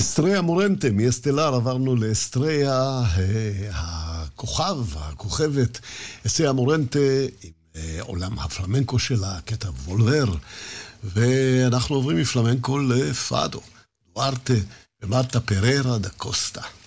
אסטריה מורנטה, מאסטלר עברנו לאסטריה הכוכבת, אסטריה מורנטה עם עולם הפלמנקו שלה, קטע וולבר, ואנחנו עוברים מפלמנקו לפאדו, דוארטה ומרטה פררה דה קוסטה.